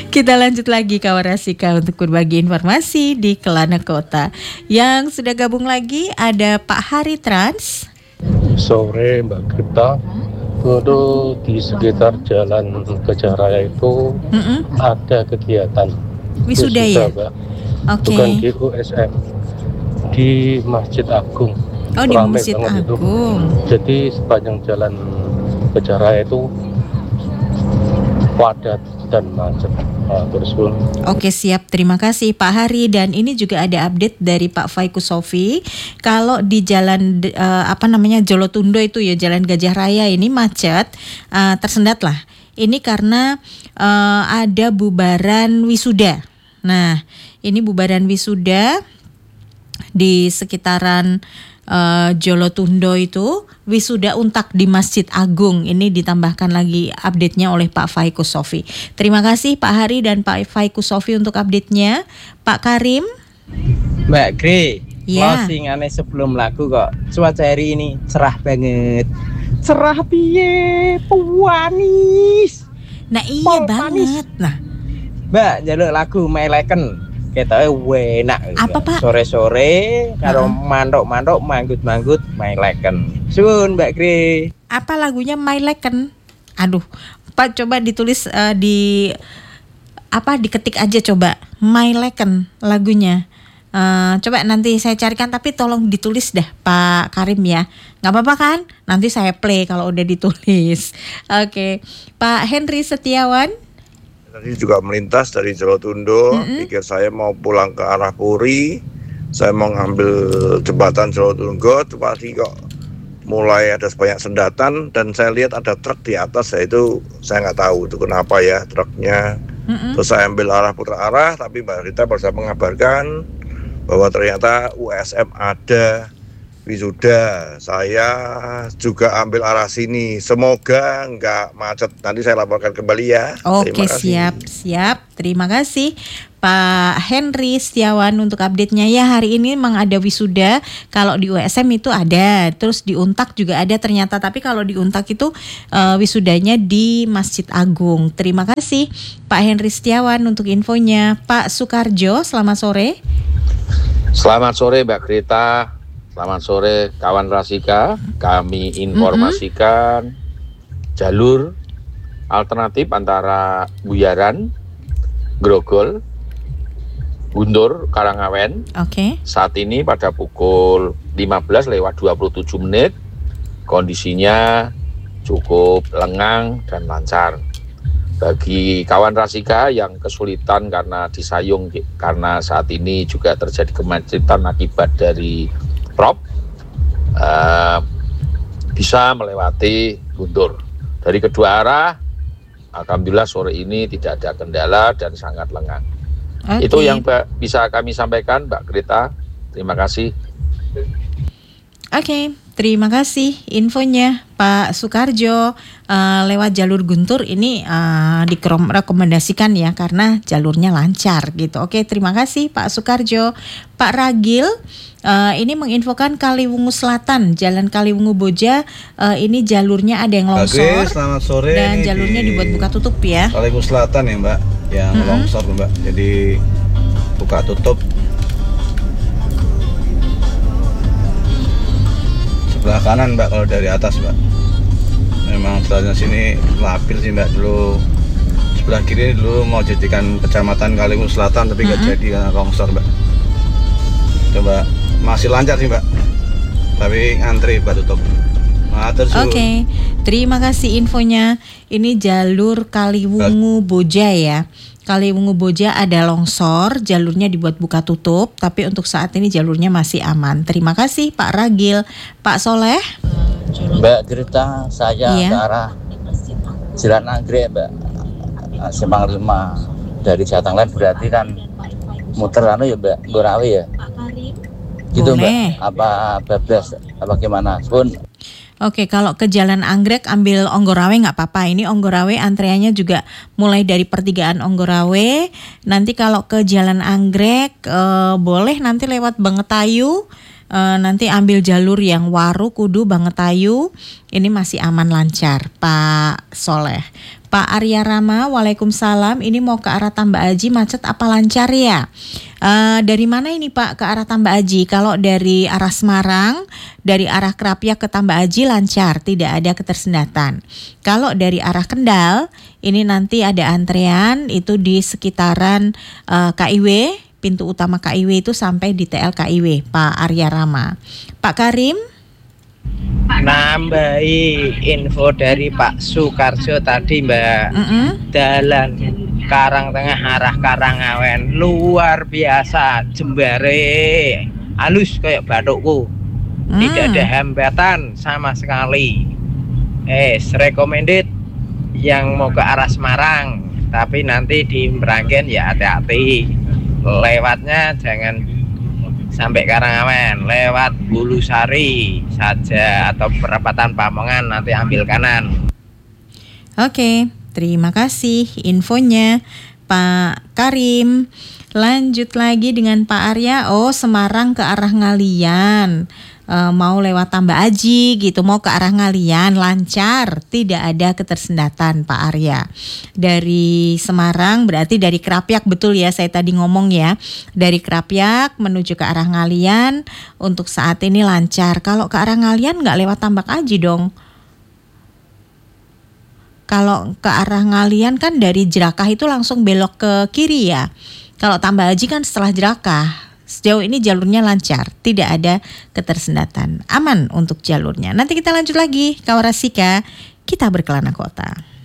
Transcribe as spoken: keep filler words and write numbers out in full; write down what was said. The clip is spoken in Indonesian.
Kita lanjut lagi kawan Rasika untuk berbagi informasi di Kelana Kota. Yang sudah gabung lagi ada Pak Hari Trans. Sore Mbak Kripta, itu di sekitar Jalan Gajah Raya itu Mm-mm. ada kegiatan wisuda, wisuda ya? Mbak. Okay. Bukan di U S M, di Masjid Agung. Oh, di Masjid Agung. Itu. Jadi sepanjang Jalan Gajah Raya itu padat dan macet. Nah, terus pun. Oke, siap, terima kasih Pak Hari. Dan ini juga ada update dari Pak Faiku Sofi. Kalau di jalan uh, apa namanya Jolotundo itu ya, Jalan Gajah Raya ini macet, uh, tersendat lah. Ini karena uh, ada bubaran wisuda. Nah, ini bubaran wisuda di sekitaran Uh, Jolotundo itu, wisuda untak di Masjid Agung. Ini ditambahkan lagi update-nya oleh Pak Faiku Sofi. Terima kasih Pak Hari dan Pak Faiku Sofi untuk update-nya. Pak Karim. Mbak Gre, ya. Closing-ane sebelum lagu kok. Cuaca hari ini cerah banget. Cerah piye, puanis. Nah iya Pol banget. Panis. Nah, Mbak, jaluk lagu Meleken. Kita enak. Apa Pak? Sore-sore kalau uh-huh. mandok-mandok manggut-manggut My Leken. Sun Mbak Gri. Apa lagunya My Leken? Aduh, Pak coba ditulis uh, di apa diketik aja coba My Leken lagunya. Uh, coba nanti saya carikan, tapi tolong ditulis dah Pak Karim ya. Nggak apa-apa kan? Nanti saya play kalau udah ditulis. Oke, okay. Pak Henry Setiawan. Tadi juga melintas dari Jolotundo, mm-hmm. pikir saya mau pulang ke arah Puri, saya mau ngambil jembatan Jolotundo, tapi kok mulai ada banyak sendatan dan saya lihat ada truk di atas, saya itu saya nggak tahu itu kenapa ya truknya. Mm-hmm. Terus saya ambil arah putar arah, tapi Mbak Rita baru mengabarkan bahwa ternyata U S M ada wisuda. Saya juga ambil arah sini. Semoga nggak macet. Nanti saya laporkan kembali ya. Oke, siap, siap. Terima kasih Pak Henry Setiawan untuk update-nya ya. Hari ini memang ada wisuda. Kalau di U S M itu ada, terus di Untak juga ada ternyata. Tapi kalau di Untak itu uh, wisudanya di Masjid Agung. Terima kasih Pak Henry Setiawan untuk infonya. Pak Sukarjo, selamat sore. Selamat sore Mbak Greta. Selamat sore kawan Rasika, kami informasikan mm-hmm. jalur alternatif antara Buyaran, Grogol, Guntur, Karangawen. Oke. Okay. Saat ini pada pukul lima belas lewat dua puluh tujuh menit, kondisinya cukup lengang dan lancar. Bagi kawan Rasika yang kesulitan karena disayung, karena saat ini juga terjadi kemacetan akibat dari Prop, uh, bisa melewati Guntur dari kedua arah. Alhamdulillah sore ini tidak ada kendala dan sangat lengang. Okay. Itu yang ba- bisa kami sampaikan Mbak Greta. Terima kasih. Oke, okay, terima kasih infonya Pak Sukarjo. Uh, lewat jalur Guntur ini uh, direkomendasikan ya karena jalurnya lancar gitu. Oke, okay, terima kasih Pak Sukarjo. Pak Ragil uh, ini menginfokan Kaliwungu Selatan, Jalan Kaliwungu Boja, uh, ini jalurnya ada yang longsor. Oke, selamat sore. Dan jalurnya di dibuat buka tutup ya. Kaliwungu Selatan ya Mbak, yang mm-hmm. longsor Mbak. Jadi buka tutup. Sebelah kanan Mbak kalau dari atas Mbak. Memang setelahnya sini lapil sih Mbak dulu. Sebelah kiri dulu mau jadikan kecamatan Kaliwungu Selatan tapi nggak mm-hmm. jadi karena longsor Mbak. Coba masih lancar sih Mbak. Tapi ngantri Mbak tutup. Oke, okay. Terima kasih infonya. Ini jalur Kaliwungu Boja ya. Kaliwungu Boja ada longsor, jalurnya dibuat buka tutup, tapi untuk saat ini jalurnya masih aman. Terima kasih Pak Ragil. Pak Soleh. Mbak Greta, saya iya. ke arah Jalan Anggrek Mbak, Simpang lima dari Jatang Lain berarti kan muter anu ya Mbak, Gorawe ya. Gitu Boleh. Mbak, apa bablas, apa gimana? Pun. Oke, kalau ke Jalan Anggrek ambil Onggorawe nggak apa-apa. Ini Onggorawe antreannya juga mulai dari pertigaan Onggorawe. Nanti kalau ke Jalan Anggrek eh, boleh nanti lewat Bangetayu. Eh, nanti ambil jalur yang Waru, Kudu, Bangetayu. Ini masih aman lancar, Pak Soleh. Pak Arya Rama, Waalaikumsalam. Ini mau ke arah Tambak Aji macet apa lancar ya? Uh, dari mana ini Pak ke arah Tambak Aji? Kalau dari arah Semarang, dari arah Krapyak ke Tambak Aji lancar, tidak ada ketersendatan. Kalau dari arah Kendal, ini nanti ada antrean itu di sekitaran uh, K I W, pintu utama K I W itu sampai di T L K I W, Pak Arya Rama. Pak Karim? Nambahi info dari Pak Sukarjo tadi Mbak. Mm-hmm. Dalan Karangtengah arah Karangawen luar biasa, jembare halus kayak batukku. Mm. Tidak ada hambatan sama sekali. Eh, recommended yang mau ke arah Semarang, tapi nanti di Meranggen ya hati-hati. Lewatnya jangan sampai Karangawen, lewat Bulusari saja atau perempatan Pamongan nanti ambil kanan. Oke, terima kasih infonya Pak Karim. Lanjut lagi dengan Pak Arya. Oh, Semarang ke arah Ngalian. E, mau lewat Tambak Aji gitu, mau ke arah Ngalian lancar, tidak ada ketersendatan Pak Arya. Dari Semarang berarti dari Krapyak, betul ya saya tadi ngomong ya, dari Krapyak menuju ke arah Ngalian untuk saat ini lancar. Kalau ke arah Ngalian nggak lewat Tambak Aji dong. Kalau ke arah Ngalian kan dari Jerakah itu langsung belok ke kiri ya. Kalau Tambak Aji kan setelah Jerakah. Sejauh ini jalurnya lancar, tidak ada ketersendatan, aman untuk jalurnya. Nanti kita lanjut lagi, Kawarasika, kita berkelana kota.